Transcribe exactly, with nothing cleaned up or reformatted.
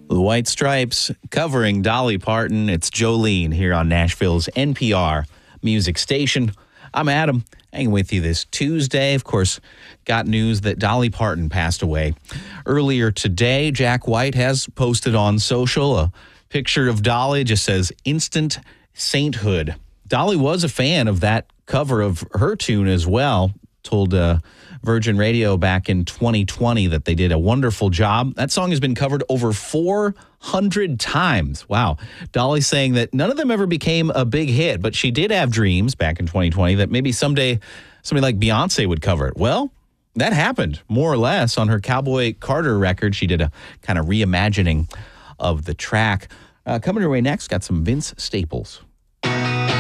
The White Stripes covering Dolly Parton. It's Jolene here on Nashville's N P R music station. I'm Adam, hanging with you this Tuesday. Of course, got news that Dolly Parton passed away earlier today. Jack White has posted on social a picture of Dolly, just says instant sainthood. Dolly was a fan of that cover of her tune as well. Told uh, Virgin Radio back in twenty twenty that they did a wonderful job. That song has been covered over four hundred times. Wow. Dolly saying that none of them ever became a big hit, but she did have dreams back in twenty twenty that maybe someday somebody like Beyonce would cover it. Well, that happened more or less on her Cowboy Carter record. She did a kind of reimagining of the track. Uh, coming your way next, got some Vince Staples.